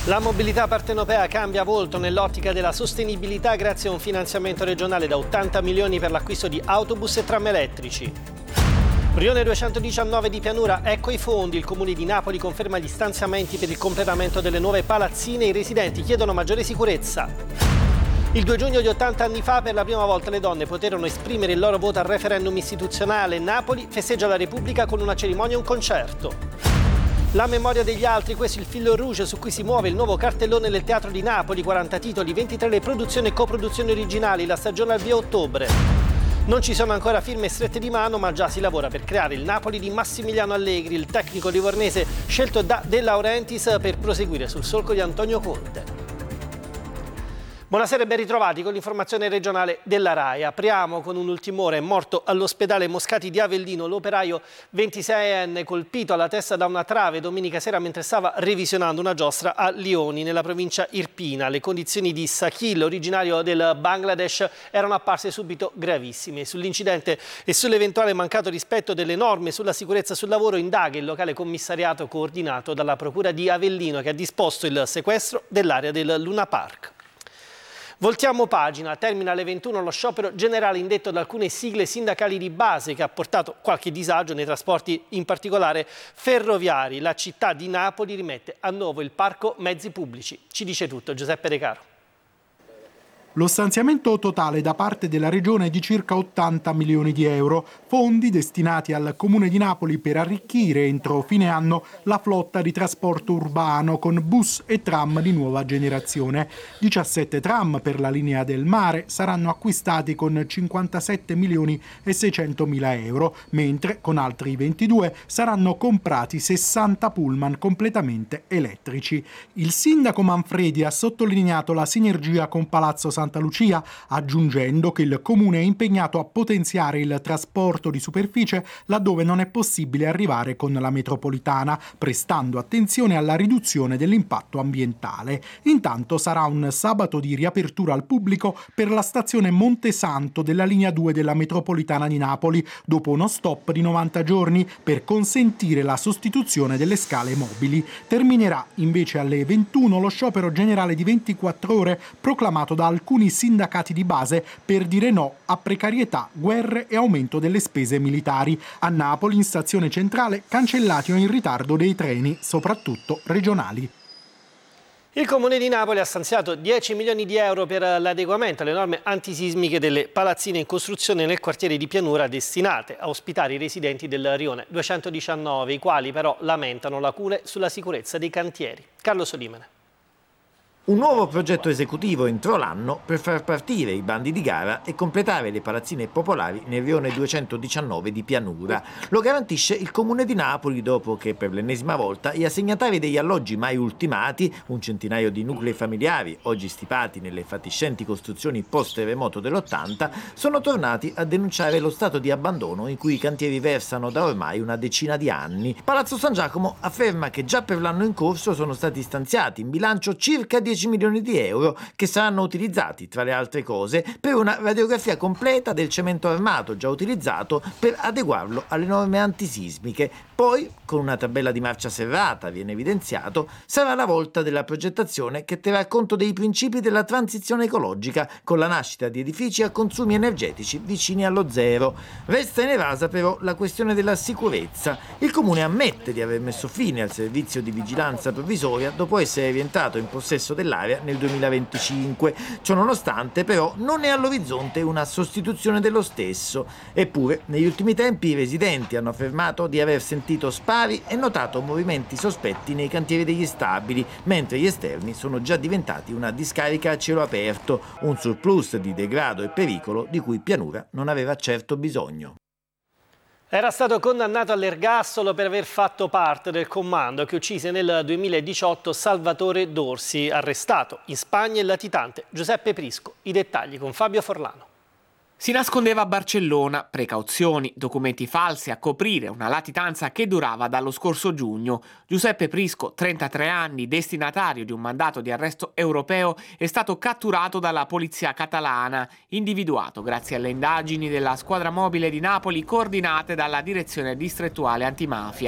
La mobilità partenopea cambia volto nell'ottica della sostenibilità grazie a un finanziamento regionale da 80 milioni per l'acquisto di autobus e tram elettrici. Rione 219 di Pianura, ecco i fondi. Il Comune di Napoli conferma gli stanziamenti per il completamento delle nuove palazzine. I residenti chiedono maggiore sicurezza. Il 2 giugno di 80 anni fa per la prima volta le donne poterono esprimere il loro voto al referendum istituzionale. Napoli festeggia la Repubblica con una cerimonia e un concerto. La memoria degli altri, questo è il fil rouge su cui si muove il nuovo cartellone del Teatro di Napoli, 40 titoli, 23 le produzioni e coproduzioni originali, la stagione al via a ottobre. Non ci sono ancora firme strette di mano, ma già si lavora per creare il Napoli di Massimiliano Allegri, il tecnico livornese scelto da De Laurentiis per proseguire sul solco di Antonio Conte. Buonasera e ben ritrovati con l'informazione regionale della RAI. Apriamo con un ultimo ora. È morto all'ospedale Moscati di Avellino l'operaio 26enne colpito alla testa da una trave domenica sera mentre stava revisionando una giostra a Lioni, nella provincia irpina. Le condizioni di Sakil, originario del Bangladesh, erano apparse subito gravissime. Sull'incidente e sull'eventuale mancato rispetto delle norme sulla sicurezza sul lavoro indaga il locale commissariato coordinato dalla Procura di Avellino, che ha disposto il sequestro dell'area del Luna Park. Voltiamo pagina, termina alle 21 lo sciopero generale indetto da alcune sigle sindacali di base che ha portato qualche disagio nei trasporti, in particolare ferroviari. La città di Napoli rimette a nuovo il parco mezzi pubblici. Ci dice tutto Giuseppe Recaro. Lo stanziamento totale da parte della Regione è di circa 80 milioni di euro, fondi destinati al Comune di Napoli per arricchire entro fine anno la flotta di trasporto urbano con bus e tram di nuova generazione. 17 tram per la linea del mare saranno acquistati con 57 milioni e 600 mila euro, mentre con altri 22 saranno comprati 60 pullman completamente elettrici. Il sindaco Manfredi ha sottolineato la sinergia con Palazzo Santa Lucia, aggiungendo che il Comune è impegnato a potenziare il trasporto di superficie laddove non è possibile arrivare con la metropolitana, prestando attenzione alla riduzione dell'impatto ambientale. Intanto sarà un sabato di riapertura al pubblico per la stazione Montesanto della linea 2 della metropolitana di Napoli, dopo uno stop di 90 giorni per consentire la sostituzione delle scale mobili. Terminerà invece alle 21 lo sciopero generale di 24 ore proclamato da alcuni sindacati di base per dire no a precarietà, guerre e aumento delle spese militari. A Napoli, in stazione centrale, cancellati o in ritardo dei treni, soprattutto regionali. Il Comune di Napoli ha stanziato 10 milioni di euro per l'adeguamento alle norme antisismiche delle palazzine in costruzione nel quartiere di Pianura destinate a ospitare i residenti del Rione 219, i quali però lamentano lacune sulla sicurezza dei cantieri. Carlo Solimene. Un nuovo progetto esecutivo entro l'anno per far partire i bandi di gara e completare le palazzine popolari nel Rione 219 di Pianura. Lo garantisce il Comune di Napoli dopo che per l'ennesima volta gli assegnatari degli alloggi mai ultimati, un centinaio di nuclei familiari oggi stipati nelle fatiscenti costruzioni post-terremoto dell'80, sono tornati a denunciare lo stato di abbandono in cui i cantieri versano da ormai una decina di anni. Palazzo San Giacomo afferma che già per l'anno in corso sono stati stanziati in bilancio circa 10 milioni di euro che saranno utilizzati, tra le altre cose, per una radiografia completa del cemento armato già utilizzato per adeguarlo alle norme antisismiche. Poi, con una tabella di marcia serrata, viene evidenziato, sarà la volta della progettazione che terrà conto dei principi della transizione ecologica, con la nascita di edifici a consumi energetici vicini allo zero. Resta inevasa però la questione della sicurezza. Il Comune ammette di aver messo fine al servizio di vigilanza provvisoria dopo essere rientrato in possesso dell'area nel 2025. Ciononostante, però, non è all'orizzonte una sostituzione dello stesso. Eppure, negli ultimi tempi i residenti hanno affermato di aver sentito spari e notato movimenti sospetti nei cantieri degli stabili, mentre gli esterni sono già diventati una discarica a cielo aperto, un surplus di degrado e pericolo di cui Pianura non aveva certo bisogno. Era stato condannato all'ergastolo per aver fatto parte del commando che uccise nel 2018 Salvatore Dorsi, arrestato in Spagna il latitante Giuseppe Prisco. I dettagli con Fabio Forlano. Si nascondeva a Barcellona, precauzioni, documenti falsi a coprire una latitanza che durava dallo scorso giugno. Giuseppe Prisco, 33 anni, destinatario di un mandato di arresto europeo, è stato catturato dalla polizia catalana, individuato grazie alle indagini della squadra mobile di Napoli coordinate dalla direzione distrettuale antimafia.